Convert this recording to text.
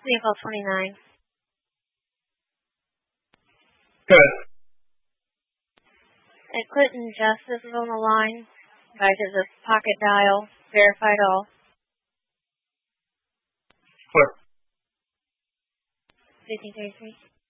Vehicle 29. Good. And Clinton Justice is on the line. Guys, is a pocket dial. Verified all. Clear. 1533.